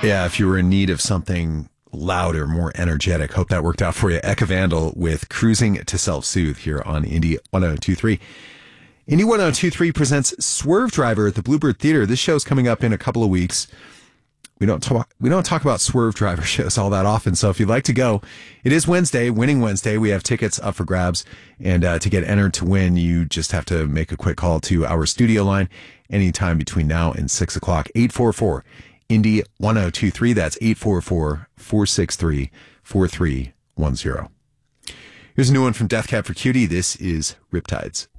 Yeah, if you were in need of something louder, more energetic, hope that worked out for you. Eka Vandal with Cruising to Self-Soothe here on Indie 1023. Indie 1023 presents Swerve Driver at the Bluebird Theater. This show's coming up in a couple of weeks. We don't talk about Swerve Driver shows all that often, so if you'd like to go, it is Wednesday, Winning Wednesday. We have tickets up for grabs, and to get entered to win, you just have to make a quick call to our studio line anytime between now and 6 o'clock, 844 Indie 1023. That's 844-463-4310. Here's a new one from Death Cab for Cutie. This is Riptides.